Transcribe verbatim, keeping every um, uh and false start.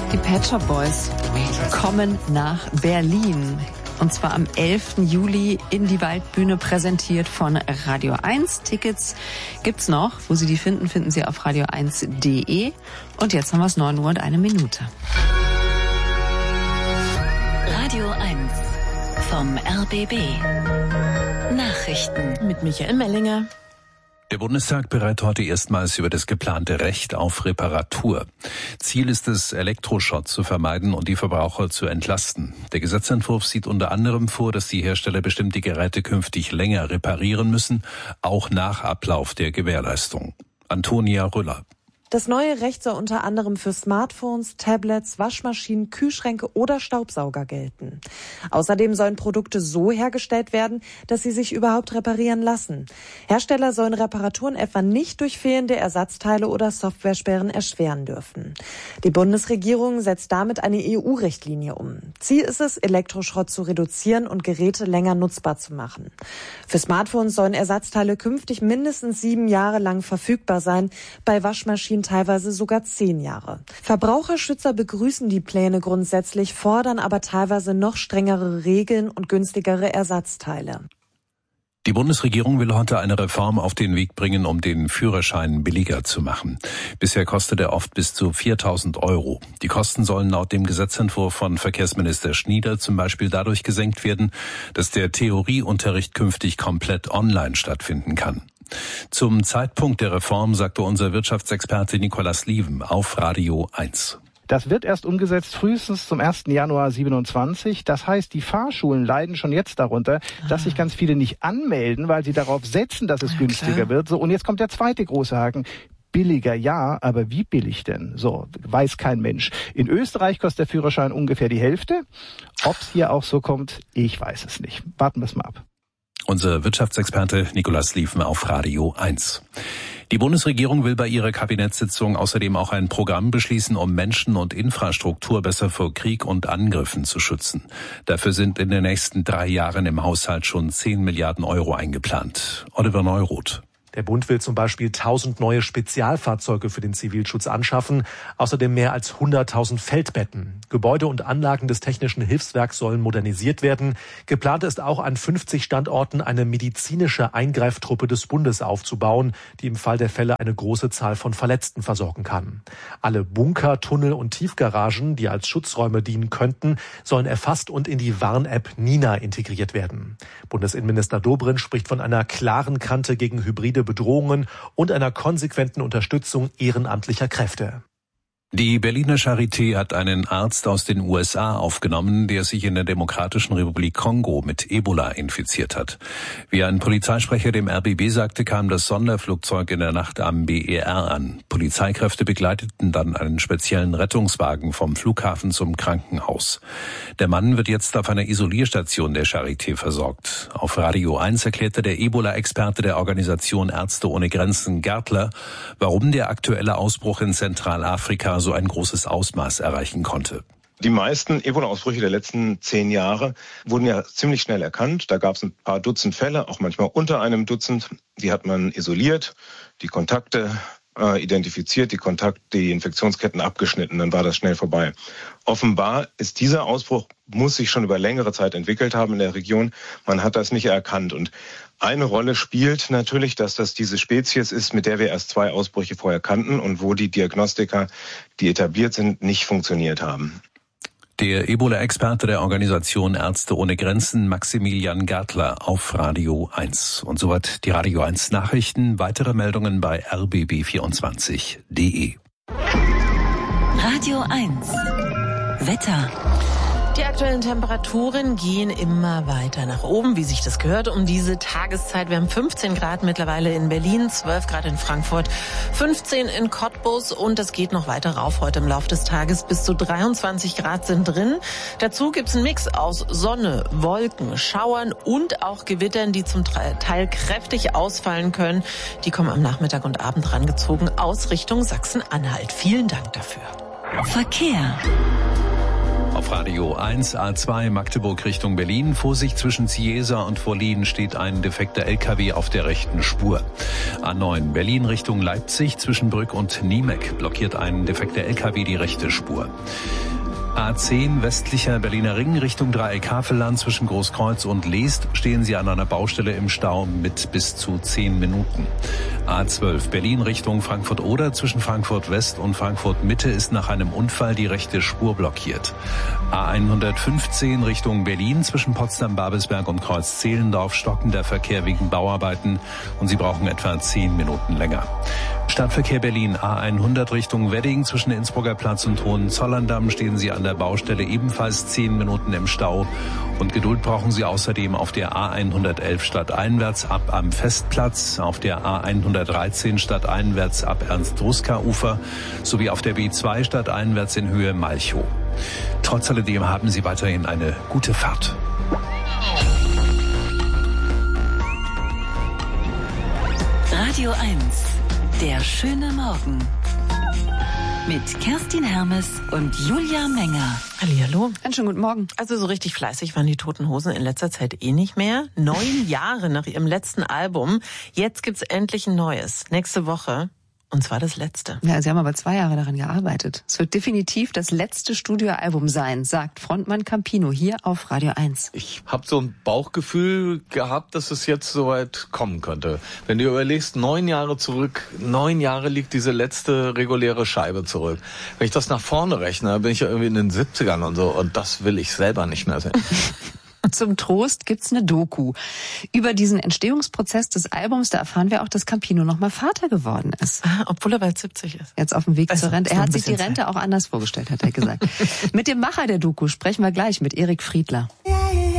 Die Pet Shop Boys kommen nach Berlin. Und zwar am elften Juli in die Waldbühne, präsentiert von Radio eins. Tickets gibt's noch. Wo Sie die finden, finden Sie auf radio eins punkt de. Und jetzt haben wir es neun Uhr und eine Minute. Radio eins vom R B B. Nachrichten mit Michael Mellinger. Der Bundestag berät heute erstmals über das geplante Recht auf Reparatur. Ziel ist es, Elektroschrott zu vermeiden und die Verbraucher zu entlasten. Der Gesetzentwurf sieht unter anderem vor, dass die Hersteller bestimmte Geräte künftig länger reparieren müssen, auch nach Ablauf der Gewährleistung. Antonia Rüller. Das neue Recht soll unter anderem für Smartphones, Tablets, Waschmaschinen, Kühlschränke oder Staubsauger gelten. Außerdem sollen Produkte so hergestellt werden, dass sie sich überhaupt reparieren lassen. Hersteller sollen Reparaturen etwa nicht durch fehlende Ersatzteile oder Softwaresperren erschweren dürfen. Die Bundesregierung setzt damit eine E U-Richtlinie um. Ziel ist es, Elektroschrott zu reduzieren und Geräte länger nutzbar zu machen. Für Smartphones sollen Ersatzteile künftig mindestens sieben Jahre lang verfügbar sein, bei Waschmaschinen teilweise sogar zehn Jahre. Verbraucherschützer begrüßen die Pläne grundsätzlich, fordern aber teilweise noch strengere Regeln und günstigere Ersatzteile. Die Bundesregierung will heute eine Reform auf den Weg bringen, um den Führerschein billiger zu machen. Bisher kostet er oft bis zu viertausend Euro. Die Kosten sollen laut dem Gesetzentwurf von Verkehrsminister Schnieder zum Beispiel dadurch gesenkt werden, dass der Theorieunterricht künftig komplett online stattfinden kann. Zum Zeitpunkt der Reform sagte unser Wirtschaftsexperte Nicolas Lieven auf Radio eins. Das wird erst umgesetzt frühestens zum ersten Januar siebenundzwanzig. Das heißt, die Fahrschulen leiden schon jetzt darunter, dass sich ganz viele nicht anmelden, weil sie darauf setzen, dass es ja, günstiger klar. wird. So, und jetzt kommt der zweite große Haken. Billiger, ja, aber wie billig denn? So, weiß kein Mensch. In Österreich kostet der Führerschein ungefähr die Hälfte. Ob es hier auch so kommt, ich weiß es nicht. Warten wir es mal ab. Unser Wirtschaftsexperte Nicolas Lieven auf Radio eins. Die Bundesregierung will bei ihrer Kabinettssitzung außerdem auch ein Programm beschließen, um Menschen und Infrastruktur besser vor Krieg und Angriffen zu schützen. Dafür sind in den nächsten drei Jahren im Haushalt schon zehn Milliarden Euro eingeplant. Oliver Neuroth. Der Bund will zum Beispiel tausend neue Spezialfahrzeuge für den Zivilschutz anschaffen, außerdem mehr als hunderttausend Feldbetten. Gebäude und Anlagen des Technischen Hilfswerks sollen modernisiert werden. Geplant ist auch, an fünfzig Standorten eine medizinische Eingreiftruppe des Bundes aufzubauen, die im Fall der Fälle eine große Zahl von Verletzten versorgen kann. Alle Bunker, Tunnel und Tiefgaragen, die als Schutzräume dienen könnten, sollen erfasst und in die Warn-App Nina integriert werden. Bundesinnenminister Dobrindt spricht von einer klaren Kante gegen hybride Bedrohungen und einer konsequenten Unterstützung ehrenamtlicher Kräfte. Die Berliner Charité hat einen Arzt aus den U S A aufgenommen, der sich in der Demokratischen Republik Kongo mit Ebola infiziert hat. Wie ein Polizeisprecher dem R B B sagte, kam das Sonderflugzeug in der Nacht am B E R an. Polizeikräfte begleiteten dann einen speziellen Rettungswagen vom Flughafen zum Krankenhaus. Der Mann wird jetzt auf einer Isolierstation der Charité versorgt. Auf Radio eins erklärte der Ebola-Experte der Organisation Ärzte ohne Grenzen, Gärtler, warum der aktuelle Ausbruch in Zentralafrika so ein großes Ausmaß erreichen konnte. Die meisten Ebola-Ausbrüche der letzten zehn Jahre wurden ja ziemlich schnell erkannt. Da gab es ein paar Dutzend Fälle, auch manchmal unter einem Dutzend. Die hat man isoliert, die Kontakte äh, identifiziert, die Kontakt, die Infektionsketten abgeschnitten, dann war das schnell vorbei. Offenbar ist dieser Ausbruch, muss sich schon über längere Zeit entwickelt haben in der Region. Man hat das nicht erkannt. Und eine Rolle spielt natürlich, dass das diese Spezies ist, mit der wir erst zwei Ausbrüche vorher kannten und wo die Diagnostika, die etabliert sind, nicht funktioniert haben. Der Ebola-Experte der Organisation Ärzte ohne Grenzen, Maximilian Gärtler, auf Radio eins. Und soweit die Radio eins Nachrichten. Weitere Meldungen bei r b b vierundzwanzig punkt de. Radio eins Wetter. Die aktuellen Temperaturen gehen immer weiter nach oben, wie sich das gehört, um diese Tageszeit. Wir haben fünfzehn Grad mittlerweile in Berlin, zwölf Grad in Frankfurt, fünfzehn in Cottbus und es geht noch weiter rauf heute im Laufe des Tages. Bis zu dreiundzwanzig Grad sind drin. Dazu gibt's einen Mix aus Sonne, Wolken, Schauern und auch Gewittern, die zum Teil kräftig ausfallen können. Die kommen am Nachmittag und Abend rangezogen aus Richtung Sachsen-Anhalt. Vielen Dank dafür. Verkehr. Auf Radio eins, A zwei Magdeburg Richtung Berlin. Vorsicht, zwischen Ciesa und Wollin steht ein defekter L K W auf der rechten Spur. A neun Berlin Richtung Leipzig, zwischen Brück und Niemek blockiert ein defekter L K W die rechte Spur. A zehn westlicher Berliner Ring Richtung Dreieck Havelland, zwischen Großkreuz und Leest stehen Sie an einer Baustelle im Stau mit bis zu zehn Minuten. A zwölf Berlin Richtung Frankfurt-Oder, zwischen Frankfurt West und Frankfurt Mitte ist nach einem Unfall die rechte Spur blockiert. A hundertfünfzehn Richtung Berlin, zwischen Potsdam-Babelsberg und Kreuz-Zehlendorf stockender Verkehr wegen Bauarbeiten und Sie brauchen etwa zehn Minuten länger. Stadtverkehr Berlin A hundert Richtung Wedding, zwischen Innsbrucker Platz und Hohenzollern-Damm stehen Sie an der Baustelle ebenfalls zehn Minuten im Stau. Und Geduld brauchen Sie außerdem auf der A hundertelf stadteinwärts ab am Festplatz, auf der A hundertdreizehn stadteinwärts ab Ernst-Ruska-Ufer sowie auf der B zwei stadteinwärts in Höhe Malchow. Trotz alledem haben Sie weiterhin eine gute Fahrt. Radio eins, der schöne Morgen. Mit Kerstin Hermes und Julia Menger. Hallihallo. Einen schönen guten Morgen. Also so richtig fleißig waren die Toten Hosen in letzter Zeit eh nicht mehr. Neun Jahre nach ihrem letzten Album. Jetzt gibt's endlich ein neues. Nächste Woche. Und zwar das letzte. Ja, sie haben aber zwei Jahre daran gearbeitet. Es wird definitiv das letzte Studioalbum sein, sagt Frontmann Campino hier auf Radio eins. Ich habe so ein Bauchgefühl gehabt, dass es jetzt soweit kommen könnte. Wenn du überlegst, neun Jahre zurück, neun Jahre liegt diese letzte reguläre Scheibe zurück. Wenn ich das nach vorne rechne, bin ich ja irgendwie in den siebzigern und so. Und das will ich selber nicht mehr sehen. Zum Trost gibt's eine Doku über diesen Entstehungsprozess des Albums. Da erfahren wir auch, dass Campino nochmal Vater geworden ist. Ah, obwohl er bald siebzig ist. Jetzt auf dem Weg also, zur Rente. Er hat sich die Rente Zeit. auch anders vorgestellt, hat er gesagt. Mit dem Macher der Doku sprechen wir gleich, mit Erik Friedler.